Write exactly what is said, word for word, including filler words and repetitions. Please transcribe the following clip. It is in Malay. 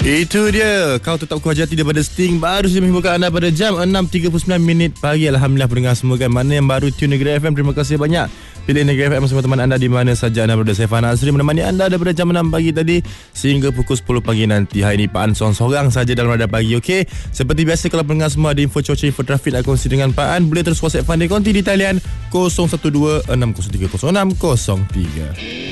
Itu dia, Kau Tetap Ku Hajati daripada Sting baru saja menghiburkan anda pada jam enam tiga puluh sembilan minit pagi. Alhamdulillah pendengar semua kan, mana yang baru tune Negeri F M, terima kasih banyak. Pilih Negeri F M bersama teman anda di mana saja anda berada. Saya Fahna Azri menemani anda daripada jam enam pagi tadi sehingga pukul sepuluh pagi nanti. Hari ini Pak An seorang-seorang saja dalam Radar Pagi. Okey, seperti biasa kalau pendengar semua ada info cuaca, info trafik nak kongsi dengan Pak An, boleh terus WhatsApp Fandi Konti di talian kosong satu dua enam kosong tiga kosong enam kosong tiga.